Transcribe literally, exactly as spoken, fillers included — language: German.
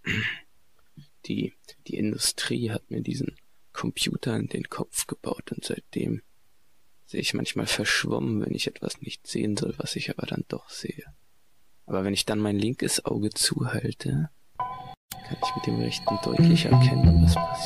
Die, die Industrie hat mir diesen Computer in den Kopf gebaut und seitdem sehe ich manchmal verschwommen, wenn ich etwas nicht sehen soll, was ich aber dann doch sehe. Aber wenn ich dann mein linkes Auge zuhalte, kann ich mit dem rechten deutlich erkennen, was passiert.